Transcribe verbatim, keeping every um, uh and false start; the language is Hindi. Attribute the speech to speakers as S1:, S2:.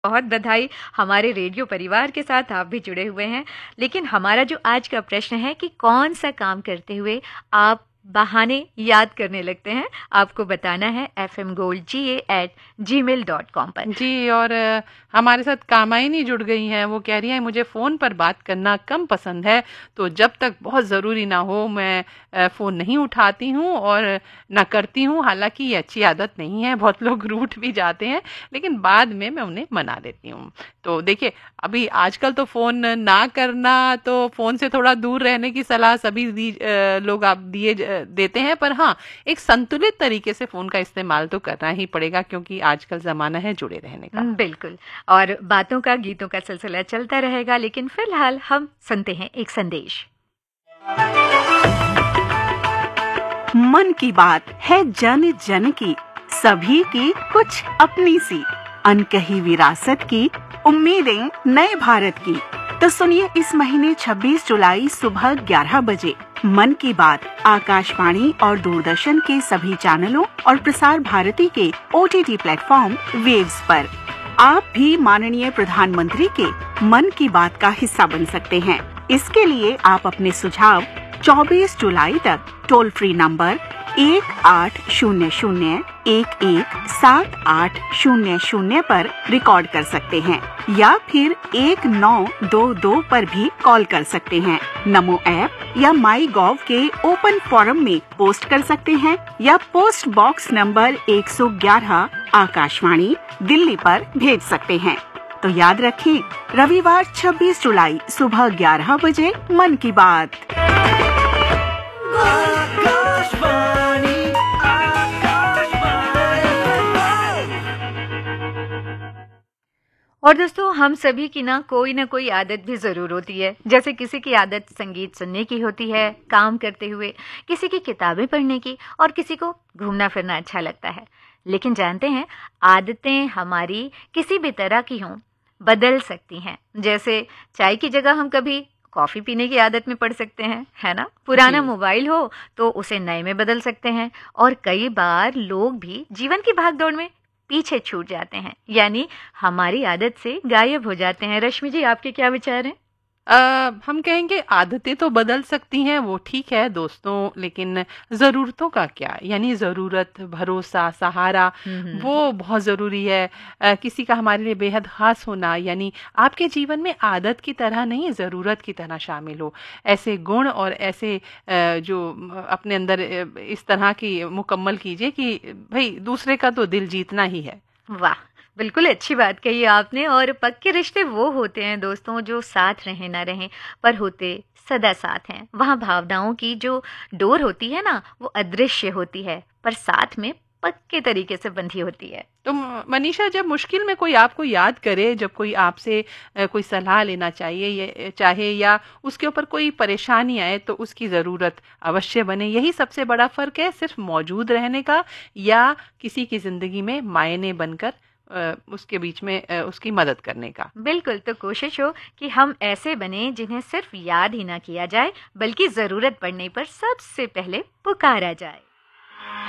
S1: बहुत बधाई, हमारे रेडियो परिवार के साथ आप भी जुड़े हुए हैं। लेकिन हमारा जो आज का प्रश्न है कि कौन सा काम करते हुए आप बहाने याद करने लगते हैं, आपको बताना है एफ एम गोल्ड जी ए एट जी मेल डॉट कॉम पर।
S2: जी, और अ, हमारे साथ कामायनी जुड़ गई हैं। वो कह रही हैं मुझे फ़ोन पर बात करना कम पसंद है, तो जब तक बहुत ज़रूरी ना हो मैं अ, फ़ोन नहीं उठाती हूँ और ना करती हूँ। हालाँकि ये अच्छी आदत नहीं है, बहुत लोग रूठ भी जाते हैं, लेकिन बाद में मैं उन्हें मना देती हूँ। तो देखिए, अभी आजकल तो फ़ोन ना करना, तो फ़ोन से थोड़ा दूर रहने की सलाह सभी दी अ, लोग आप दिए ज देते हैं, पर हाँ, एक संतुलित तरीके से फ़ोन का इस्तेमाल तो करना ही पड़ेगा, क्योंकि आजकल ज़माना है जुड़े रहने का।
S1: हम्म, बिल्कुल। और बातों का, गीतों का सिलसिला चलता रहेगा, लेकिन फिलहाल हम सुनते हैं एक संदेश।
S3: मन की बात है जन जन की, सभी की कुछ अपनी सी, अनकही विरासत की, उम्मीदें नए भारत की। तो सुनिए इस महीने छब्बीस जुलाई सुबह ग्यारह बजे मन की बात आकाशवाणी और दूरदर्शन के सभी चैनलों और प्रसार भारती के O T T platform waves पर। आप भी माननीय प्रधानमंत्री के मन की बात का हिस्सा बन सकते हैं। इसके लिए आप अपने सुझाव चौबीस जुलाई तक टोल फ्री नंबर एक आठ शून्य शून्य एक एक सात आठ शून्य शून्य पर रिकॉर्ड कर सकते हैं या फिर एक नौ दो दो पर भी कॉल कर सकते हैं। नमो ऐप या माई गॉव के ओपन फोरम में पोस्ट कर सकते हैं या पोस्ट बॉक्स नंबर एक सौ ग्यारह आकाशवाणी दिल्ली पर भेज सकते हैं। तो याद रखें, रविवार छब्बीस जुलाई सुबह ग्यारह बजे मन की बात।
S1: और दोस्तों, हम सभी की ना कोई ना कोई आदत भी ज़रूर होती है। जैसे किसी की आदत संगीत सुनने की होती है काम करते हुए, किसी की किताबें पढ़ने की, और किसी को घूमना फिरना अच्छा लगता है। लेकिन जानते हैं, आदतें हमारी किसी भी तरह की हों, बदल सकती हैं। जैसे चाय की जगह हम कभी कॉफ़ी पीने की आदत में पड़ सकते हैं, है ना? पुराना
S2: जी।
S1: मोबाइल हो तो उसे नए में बदल सकते हैं। और कई बार लोग भी जीवन की भागदौड़ में पीछे छूट जाते हैं, यानी हमारी आदत से गायब हो जाते हैं। रश्मि जी, आपके क्या विचार हैं?
S2: अ, हम कहेंगे आदतें तो बदल सकती हैं, वो ठीक है दोस्तों, लेकिन ज़रूरतों का क्या? यानी ज़रूरत, भरोसा, सहारा,
S1: हम्म हम्म।
S2: वो बहुत ज़रूरी है। अ, किसी का हमारे लिए बेहद ख़ास होना, यानी आपके जीवन में आदत की तरह नहीं, ज़रूरत की तरह शामिल हो। ऐसे गुण और ऐसे अ, जो अ, अपने अंदर अ, इस तरह की मुकम्मल कीजिए कि भई दूसरे का तो दिल जीतना ही है।
S1: वाह, बिल्कुल अच्छी बात कही आपने। और पक्के रिश्ते वो होते हैं दोस्तों, जो साथ रहें ना रहें पर होते सदा साथ हैं। वहाँ भावनाओं की जो डोर होती है ना, वो अदृश्य होती है पर साथ में पक्के तरीके से बंधी होती है।
S2: तो म- मनीषा, जब मुश्किल में कोई आपको याद करे, जब कोई आपसे अ, कोई सलाह लेना चाहिए ये चाहे, या उसके ऊपर कोई परेशानी आए, तो उसकी ज़रूरत अवश्य बने। यही सबसे बड़ा फ़र्क है, सिर्फ मौजूद रहने का या किसी की ज़िंदगी में मायने बनकर अ, उसके बीच में अ, उसकी मदद करने का।
S1: बिल्कुल, तो कोशिश हो कि हम ऐसे बने जिन्हें सिर्फ याद ही ना किया जाए, बल्कि ज़रूरत पड़ने पर सबसे पहले पुकारा जाए।